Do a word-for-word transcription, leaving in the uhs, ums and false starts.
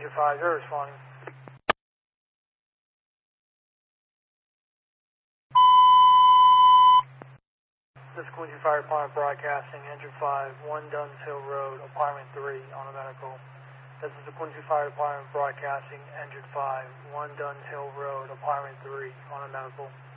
Engine five zero responding. This is Quincy Fire Department Broadcasting, Engine five, one Duns Hill Road, Apartment three, on a medical. This is the Quincy Fire Department Broadcasting, Engine five, one Duns Hill Road, Apartment three, on a medical.